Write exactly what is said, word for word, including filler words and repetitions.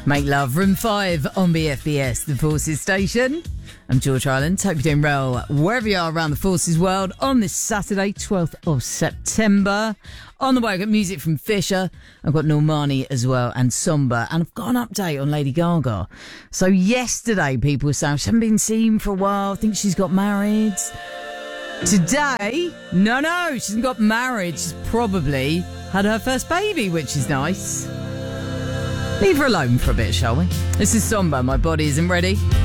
Make love, room five on B F B S, the Forces station. I'm George Ireland. Hope you're doing well wherever you are around the Forces world on this Saturday, twelfth of September. On the way, I've got music from Fisher. I've got Normani as well and Somber. And I've got an update on Lady Gaga. So yesterday, people were saying she hasn't been seen for a while. I think she's got married. Today, no, no, she hasn't got married. She's probably had her first baby, which is nice. Leave her alone for a bit, shall we? This is Somber. My body isn't ready.